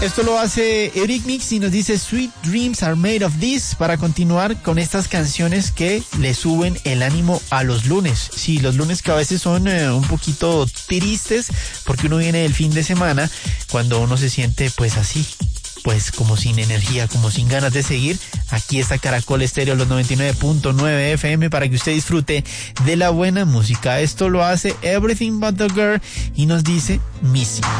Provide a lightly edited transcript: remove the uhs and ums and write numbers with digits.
Esto lo hace Eurythmics y nos dice Sweet Dreams Are Made of This, para continuar con estas canciones que le suben el ánimo a los lunes. Sí, los lunes que a veces son un poquito tristes porque uno viene del fin de semana, cuando uno se siente pues así, pues como sin energía, como sin ganas de seguir. Aquí está Caracol Estéreo, los 99.9 FM, para que usted disfrute de la buena música. Esto lo hace Everything But The Girl y nos dice Missy.